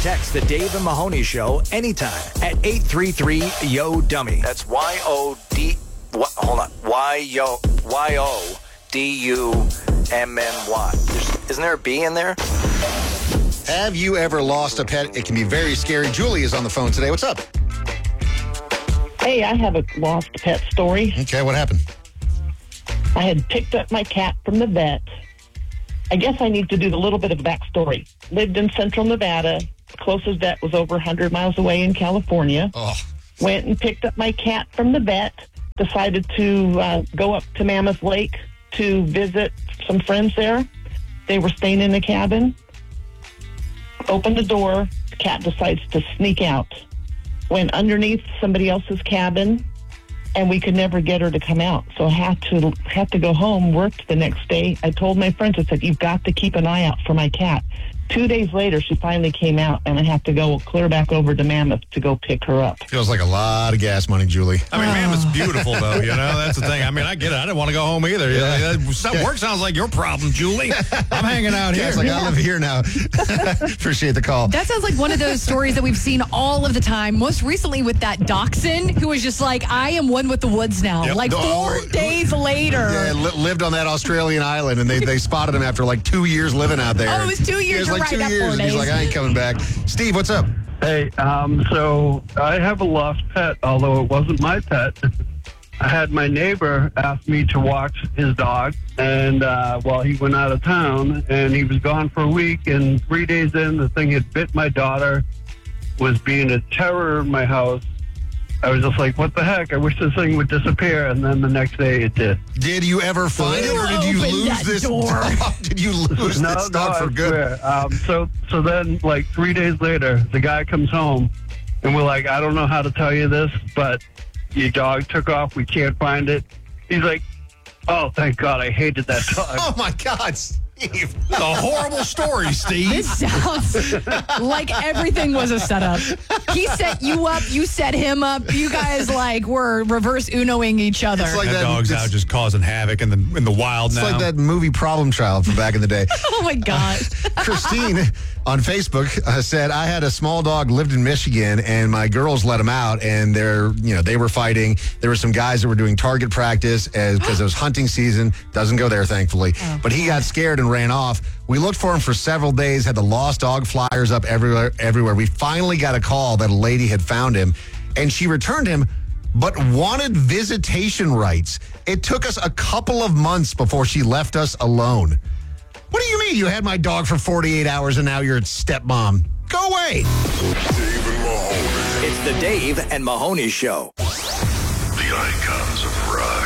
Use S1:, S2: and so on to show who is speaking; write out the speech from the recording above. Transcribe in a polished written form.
S1: text the Dave and Mahoney Show anytime at 833-YO-DUMMY. That's Y-O-D... Hold on. Y-O-D-U-M-M-Y. Isn't there a B in there?
S2: Have you ever lost a pet? It can be very scary. Julie is on the phone today. What's up?
S3: Hey, I have a lost pet story.
S2: Okay, what happened?
S3: I had picked up my cat from the vet. I guess I need to do a little bit of backstory. Lived in central Nevada. Closest vet was over 100 miles away in California.
S2: Oh.
S3: Went and picked up my cat from the vet. Decided to go up to Mammoth Lake to visit some friends there. They were staying in the cabin. Opened the door. The cat decides to sneak out. Went underneath somebody else's cabin, and we could never get her to come out. So I had to go home, worked the next day. I told my friends, I said, you've got to keep an eye out for my cat. 2 days later, she finally came out, and I have to go clear back over to Mammoth to go pick her up.
S2: Feels like a lot of gas money, Julie.
S4: I mean, Mammoth's beautiful, though, you know? That's the thing. I mean, I get it. I didn't want to go home either.
S2: Yeah.
S4: Work sounds like your problem, Julie. I'm hanging out here.
S2: It's like, I live here now. Appreciate the call.
S5: That sounds like one of those stories that we've seen all of the time. Most recently with that dachshund who was just like, I am one with the woods now.
S4: Yep.
S5: Like 4 days later.
S2: Yeah, lived on that Australian island, and they spotted him after like 2 years living out there.
S5: Oh, it was 2 years.
S2: It was like 2 years, and he's like, I ain't coming back. Steve, what's up?
S6: Hey, so I have a lost pet, although it wasn't my pet. I had my neighbor ask me to watch his dog, and while he went out of town, and he was gone for a week, and 3 days in, the thing had bit my daughter, was being a terror in my house. I was just like, what the heck? I wish this thing would disappear, and then the next day it did.
S2: Did you ever find it, or did you
S5: Open
S2: lose
S5: that
S2: this
S5: door.
S2: dog? Did you lose this dog for
S6: I
S2: good?
S6: swear. So then, like 3 days later, the guy comes home, and we're like, I don't know how to tell you this, but your dog took off. We can't find it. He's like, oh, thank God, I hated that dog.
S2: Oh, my God, Steve.
S4: It's a horrible story, Steve.
S5: This sounds like everything was a setup. He set you up, you set him up. You guys were reverse Unoing each other.
S2: It's like
S4: That dog's out just causing havoc in the wild now.
S2: It's like that movie Problem Child from back in the day.
S5: Oh my God.
S2: Christine on Facebook said, I had a small dog, lived in Michigan, and my girls let him out, and they were fighting. There were some guys that were doing target practice because it was hunting season. Doesn't go there, thankfully.
S5: Oh.
S2: But he got scared and ran off. We looked for him for several days, had the lost dog flyers up everywhere. We finally got a call that a lady had found him, and she returned him, but wanted visitation rights. It took us a couple of months before she left us alone. What do you mean you had my dog for 48 hours and now you're its stepmom? Go away.
S7: Dave and Mahoney.
S1: It's the Dave and Mahoney Show.
S7: The icons of rock.